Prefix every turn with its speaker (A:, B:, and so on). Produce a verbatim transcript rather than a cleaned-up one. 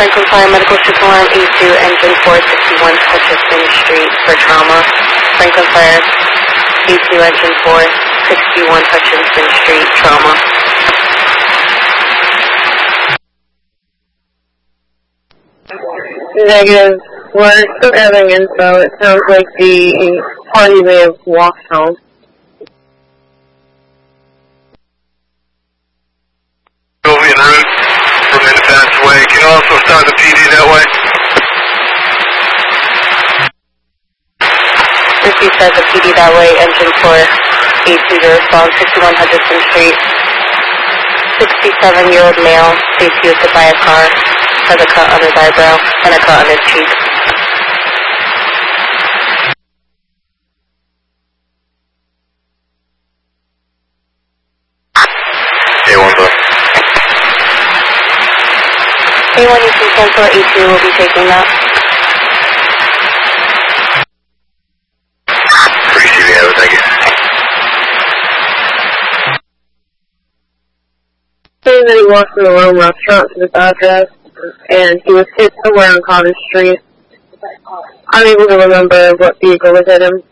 A: Franklin Fire Medical System Alarm A two, Engine four sixty-one Hutchinson Street for trauma. Franklin Fire A two, Engine four sixty-one Hutchinson Street, trauma.
B: Negative. We're still gathering info. It sounds like the party may have walked home.
C: Sylvian route from Independence Way. Can you also start the P D that way?
A: Received as a P D that way, Engine four A two to respond, sixty-one Hutchinson Street. sixty-seven-year-old male, safety was hit by a car, has a cut on his eyebrow and a cut on his cheek.
C: A one, bro.
A: A one, you can send for A two, will be taking that.
C: Appreciate it, thank you.
B: Saying that he walked from the Rome restaurant to this address, and he was hit somewhere on Cottage Street. I'm able to remember what vehicle was hit him.